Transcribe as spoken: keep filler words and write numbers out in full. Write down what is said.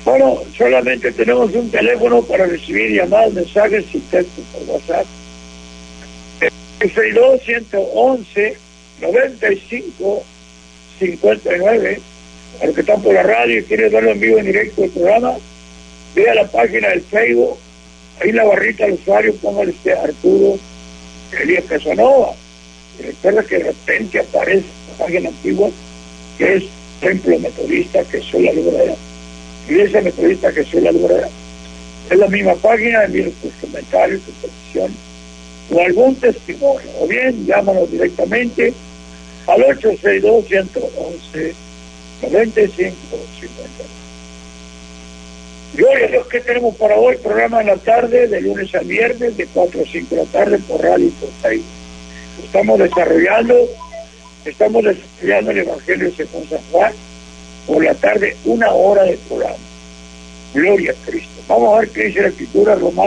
Bueno, solamente tenemos un teléfono para recibir llamadas, mensajes y textos por WhatsApp. seis dos, uno once, noventa y cinco, cincuenta y nueve. A los que están por la radio y quieren verlo en vivo en directo el programa, vea la página del Facebook, ahí en la barrita del usuario, póngale usted Arturo Elías Casanova. Y recuerda que de repente aparece la página antigua, que es Templo Metodista Jesús La Librera. Iglesia Metodista Jesús La Librera. Es la misma página, envíen sus comentarios, sus peticiones o algún testimonio, o bien llámanos directamente al ocho seis dos, uno once, noventa y cinco, cincuenta. Gloria a Dios, que tenemos para hoy programa en la tarde, de lunes a viernes, de cuatro a cinco de la tarde por radio y por Facebook. Estamos desarrollando, estamos desarrollando el Evangelio según San Juan, por la tarde, una hora de programa. Gloria a Cristo. Vamos a ver qué dice la Escritura, Romanos